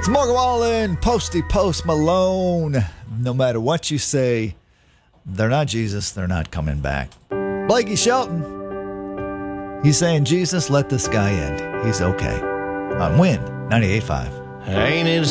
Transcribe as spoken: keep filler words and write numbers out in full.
It's Morgan Wallen, Posty Post Malone. No matter what you say, they're not Jesus. They're not coming back. Blakey Shelton. He's saying, Jesus, let this guy in. He's okay. On Wind ninety-eight point five. Ain't it